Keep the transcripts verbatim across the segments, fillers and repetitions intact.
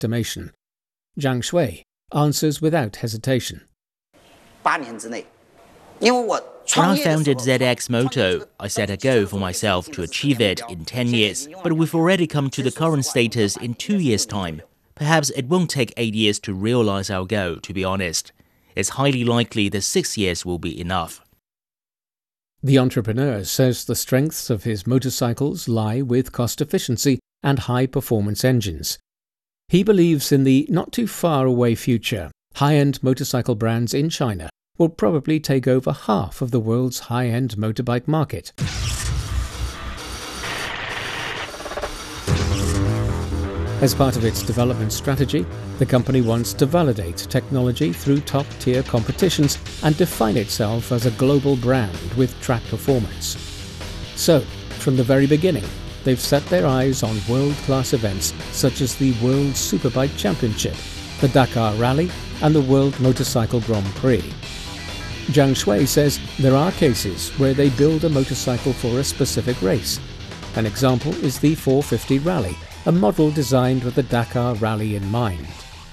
estimation. Zhang Shui answers without hesitation. When I founded Z X Moto, I set a goal for myself to achieve it in ten years, but we've already come to the current status in two years' time. Perhaps it won't take eight years to realize our goal, to be honest. It's highly likely that six years will be enough. The entrepreneur says the strengths of his motorcycles lie with cost efficiency and high-performance engines. He believes in the not-too-far-away future, high-end motorcycle brands in China will probably take over half of the world's high-end motorbike market. As part of its development strategy, the company wants to validate technology through top-tier competitions and define itself as a global brand with track performance. So, from the very beginning, they've set their eyes on world-class events such as the World Superbike Championship, the Dakar Rally, and the World Motorcycle Grand Prix. Zhang Shui says there are cases where they build a motorcycle for a specific race. An example is the four fifty Rally, a model designed with the Dakar Rally in mind.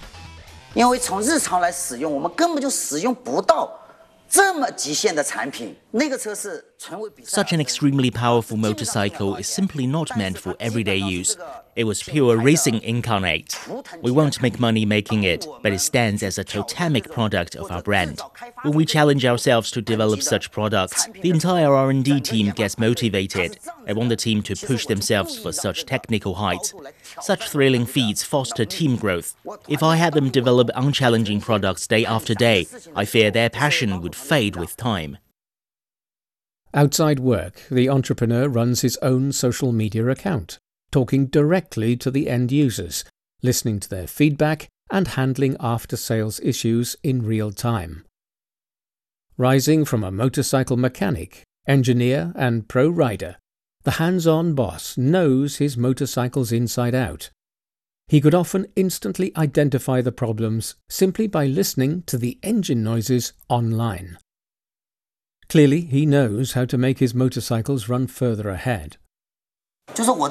Such an extremely powerful motorcycle is simply not meant for everyday use. It was pure racing incarnate. We won't make money making it, but it stands as a totemic product of our brand. When we challenge ourselves to develop such products, the entire R and D team gets motivated. I want the team to push themselves for such technical heights. Such thrilling feats foster team growth. If I had them develop unchallenging products day after day, I fear their passion would fade with time. Outside work, the entrepreneur runs his own social media account, talking directly to the end users, listening to their feedback and handling after-sales issues in real time. Rising from a motorcycle mechanic, engineer and pro rider, the hands-on boss knows his motorcycles inside out. He could often instantly identify the problems simply by listening to the engine noises online. Clearly, he knows how to make his motorcycles run further ahead. When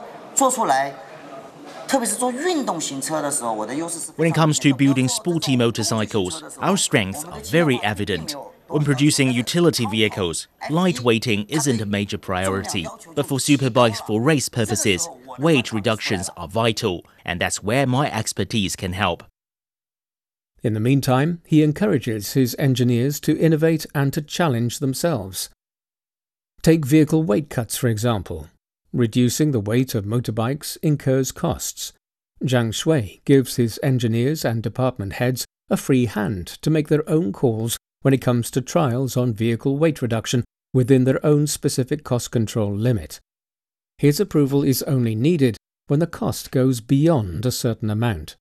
it comes to building sporty motorcycles, our strengths are very evident. When producing utility vehicles, lightweighting isn't a major priority. But for superbikes for race purposes, weight reductions are vital, and that's where my expertise can help. In the meantime, he encourages his engineers to innovate and to challenge themselves. Take vehicle weight cuts, for example. Reducing the weight of motorbikes incurs costs. Zhang Shui gives his engineers and department heads a free hand to make their own calls when it comes to trials on vehicle weight reduction within their own specific cost control limit. His approval is only needed when the cost goes beyond a certain amount.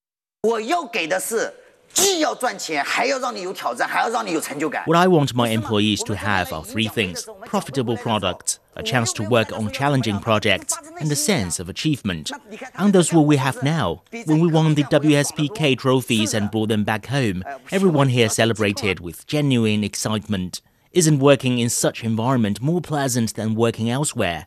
What I want my employees to have are three things: profitable products, a chance to work on challenging projects, and a sense of achievement. And that's what we have now. When we won the W S B K trophies and brought them back home, everyone here celebrated with genuine excitement. Isn't working in such environment more pleasant than working elsewhere?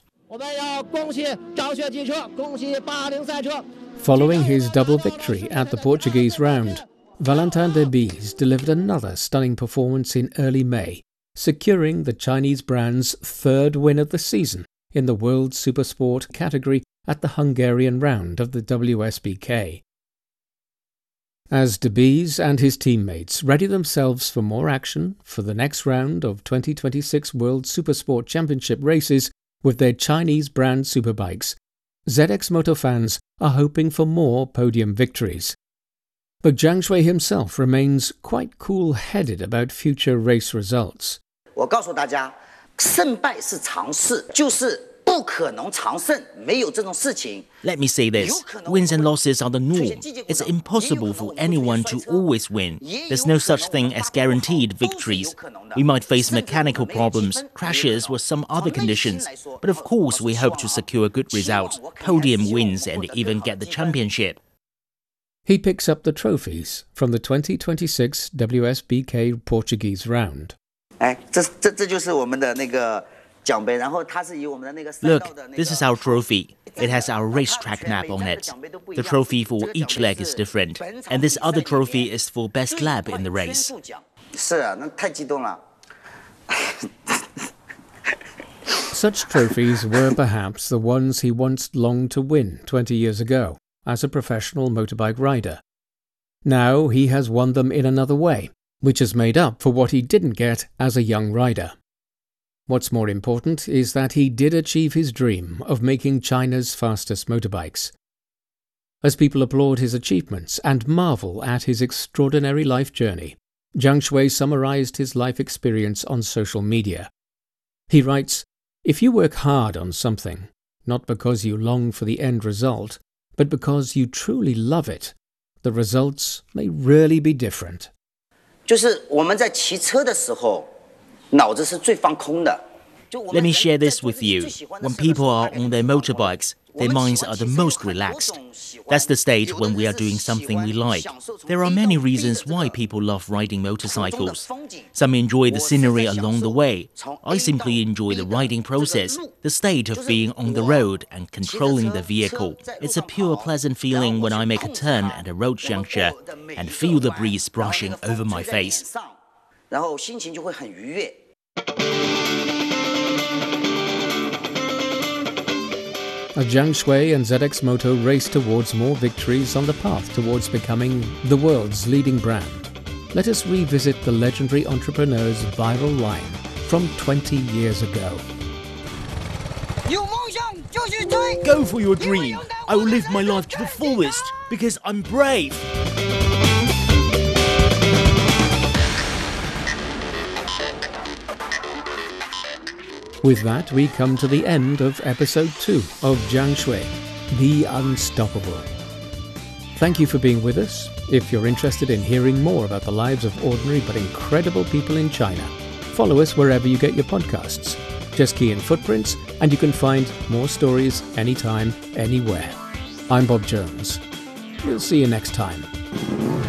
Following his double victory at the Portuguese round, Valentin Debise delivered another stunning performance in early May, securing the Chinese brand's third win of the season in the World Supersport category at the Hungarian round of the W S B K. As Debise and his teammates ready themselves for more action for the next round of twenty twenty-six World Supersport Championship races with their Chinese brand superbikes, Z X Moto fans are hoping for more podium victories. But Zhang Shui himself remains quite cool-headed about future race results. Let me say this, wins and losses are the norm. It's impossible for anyone to always win. There's no such thing as guaranteed victories. We might face mechanical problems, crashes or some other conditions. But of course we hope to secure good results, podium wins and even get the championship. He picks up the trophies from the twenty twenty-six W S B K Portuguese round. Look, this is our trophy. It has our racetrack map on it. The trophy for each leg is different, and this other trophy is for best lap in the race. Such trophies were perhaps the ones he once longed to win twenty years ago as a professional motorbike rider. Now he has won them in another way, which has made up for what he didn't get as a young rider. What's more important is that he did achieve his dream of making China's fastest motorbikes. As people applaud his achievements and marvel at his extraordinary life journey, Jiang Shui summarized his life experience on social media. He writes, "If you work hard on something, not because you long for the end result, but because you truly love it, the results may really be different." 就是我们在骑车的时候，脑子是最放空的。 Let me share this with you. When people are on their motorbikes, their minds are the most relaxed. That's the state when we are doing something we like. There are many reasons why people love riding motorcycles. Some enjoy the scenery along the way. I simply enjoy the riding process, the state of being on the road and controlling the vehicle. It's a pure pleasant feeling when I make a turn at a road juncture and feel the breeze brushing over my face. 然后心情就会很愉悦。 As Jiang Shui and Z X Moto race towards more victories on the path towards becoming the world's leading brand, let us revisit the legendary entrepreneur's viral line from twenty years ago. Go for your dream. I will live my life to the fullest because I'm brave. With that, we come to the end of episode two of Jiang Shui, The Unstoppable. Thank you for being with us. If you're interested in hearing more about the lives of ordinary but incredible people in China, follow us wherever you get your podcasts. Just key in footprints and you can find more stories anytime, anywhere. I'm Bob Jones. We'll see you next time.